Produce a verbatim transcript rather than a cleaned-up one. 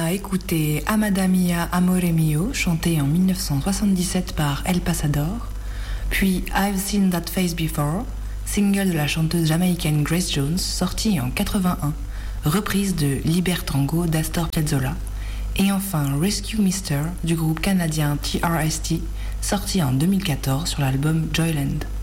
a écouté Amada Mia Amore Mio, chanté en dix-neuf cent soixante-dix-sept par El Pasador, puis I've Seen That Face Before, single de la chanteuse jamaïcaine Grace Jones, sorti en quatre-vingt-un, reprise de Libertango d'Astor Piazzolla, et enfin Rescue Mister du groupe canadien T R S T, sorti en deux mille quatorze sur l'album Joyland.